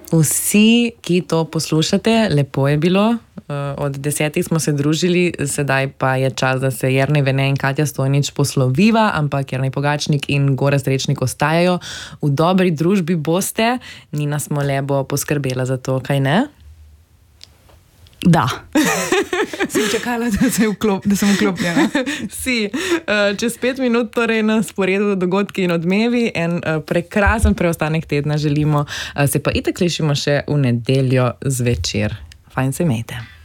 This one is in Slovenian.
Vsi, ki to poslušate, lepo je bilo. Od 10 smo se družili, sedaj pa je čas, da se Jernej Vene in Katja Stojnič posloviva, ampak Jernej Pogačnik in Gorazd Rečnik ostajajo. V dobri družbi boste. Nina Smole bo poskrbela za to, kaj ne? Da. Sem čakala, da sem vklopljena. Si. Čez 5 minut torej na sporedu dogodki in odmevi. En prekrasen preostanek tedna želimo. Se pa itak slišimo še v nedeljo zvečer. Fajn se imejte.